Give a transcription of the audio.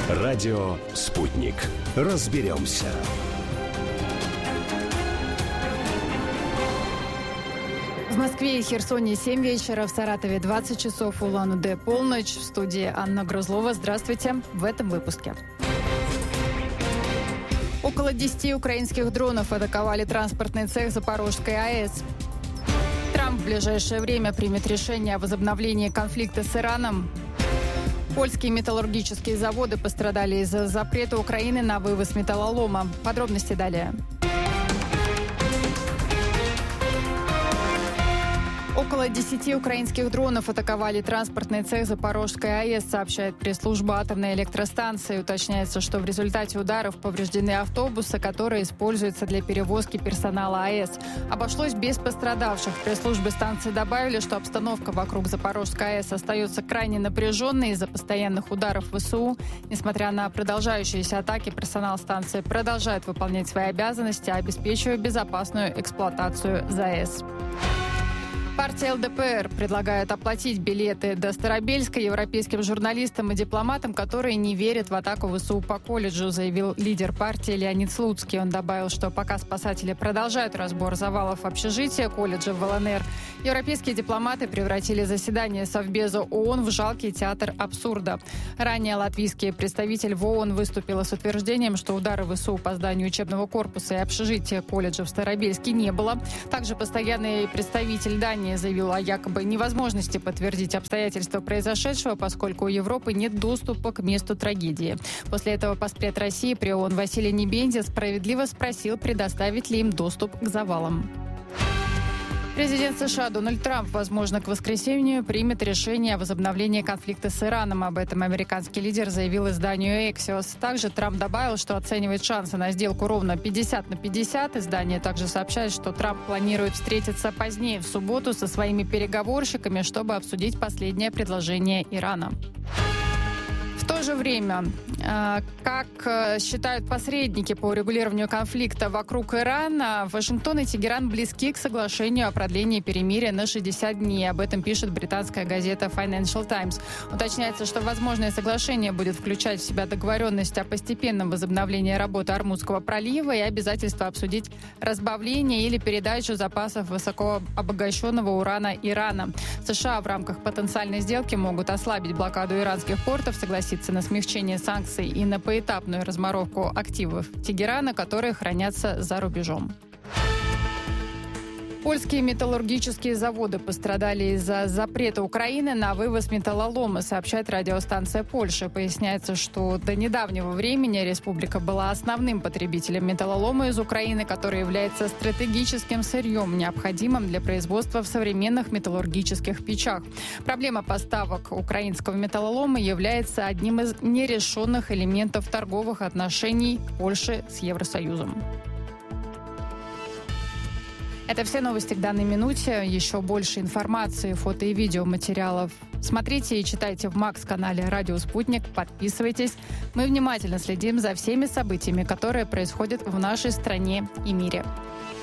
Радио «Спутник». Разберемся. В Москве и Херсоне 7 вечера, в Саратове 20 часов, Улан-Удэ полночь. В студии Анна Грузлова. Здравствуйте. В этом выпуске. Около 10 украинских дронов атаковали транспортный цех Запорожской АЭС. Трамп в ближайшее время примет решение о возобновлении конфликта с Ираном. Польские металлургические заводы пострадали из-за запрета Украины на вывоз металлолома. Подробности далее. Около 10 украинских дронов атаковали транспортный цех Запорожской АЭС, сообщает пресс-служба атомной электростанции. Уточняется, что в результате ударов повреждены автобусы, которые используются для перевозки персонала АЭС. Обошлось без пострадавших. В пресс-службе станции добавили, что обстановка вокруг Запорожской АЭС остается крайне напряженной из-за постоянных ударов ВСУ. Несмотря на продолжающиеся атаки, персонал станции продолжает выполнять свои обязанности, обеспечивая безопасную эксплуатацию ЗАЭС. Партия ЛДПР предлагает оплатить билеты до Старобельска европейским журналистам и дипломатам, которые не верят в атаку ВСУ по колледжу, заявил лидер партии Леонид Слуцкий. Он добавил, что пока спасатели продолжают разбор завалов общежития колледжа в ЛНР, европейские дипломаты превратили заседание Совбеза ООН в жалкий театр абсурда. Ранее латвийский представитель в ООН выступил с утверждением, что удары ВСУ по зданию учебного корпуса и общежития колледжа в Старобельске не было. Также постоянный представитель Дании заявил о якобы невозможности подтвердить обстоятельства произошедшего, поскольку у Европы нет доступа к месту трагедии. После этого постпред России при ООН Василий Небензя справедливо спросил, предоставить ли им доступ к завалам. Президент США Дональд Трамп, возможно, к воскресенью примет решение о возобновлении конфликта с Ираном. Об этом американский лидер заявил изданию Axios. Также Трамп добавил, что оценивает шансы на сделку ровно 50/50. Издание также сообщает, что Трамп планирует встретиться позднее в субботу со своими переговорщиками, чтобы обсудить последнее предложение Ирана. В то же время, как считают посредники по урегулированию конфликта вокруг Ирана, Вашингтон и Тегеран близки к соглашению о продлении перемирия на 60 дней. Об этом пишет британская газета Financial Times. Уточняется, что возможное соглашение будет включать в себя договоренность о постепенном возобновлении работы Ормузского пролива и обязательство обсудить разбавление или передачу запасов высокообогащенного урана Ирана. США в рамках потенциальной сделки могут ослабить блокаду иранских портов, согласиться на смягчение санкций и на поэтапную разморовку активов Тегерана, которые хранятся за рубежом. Польские металлургические заводы пострадали из-за запрета Украины на вывоз металлолома, сообщает радиостанция Польши. Поясняется, что до недавнего времени республика была основным потребителем металлолома из Украины, который является стратегическим сырьем, необходимым для производства в современных металлургических печах. Проблема поставок украинского металлолома является одним из нерешенных элементов торговых отношений Польши с Евросоюзом. Это все новости к данной минуте. Еще больше информации, фото и видеоматериалов смотрите и читайте в Макс-канале «Радио Спутник». Подписывайтесь. Мы внимательно следим за всеми событиями, которые происходят в нашей стране и мире.